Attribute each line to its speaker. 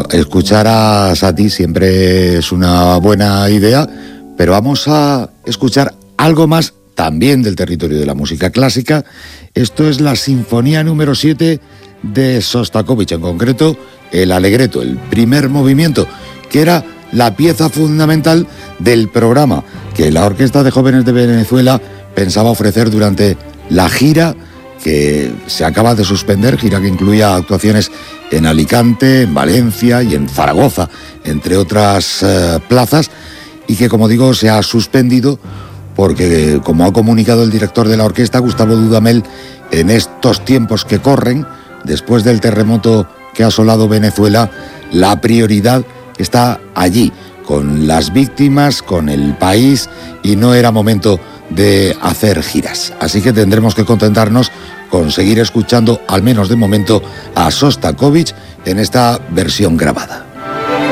Speaker 1: escuchar a Satie siempre es una buena idea, pero vamos a escuchar algo más también del territorio de la música clásica. Esto es la Sinfonía número 7 de Sostakovich, en concreto el Allegretto, el primer movimiento, que era la pieza fundamental del programa que la Orquesta de Jóvenes de Venezuela pensaba ofrecer durante la gira que se acaba de suspender, gira que incluía actuaciones en Alicante, en Valencia y en Zaragoza, entre otras plazas, y que, como digo, se ha suspendido porque, como ha comunicado el director de la orquesta, Gustavo Dudamel, en estos tiempos que corren, después del terremoto que ha asolado Venezuela, la prioridad está allí, con las víctimas, con el país, y no era momento de hacer giras. Así que tendremos que contentarnos con seguir escuchando, al menos de momento, a Sostakovich en esta versión grabada.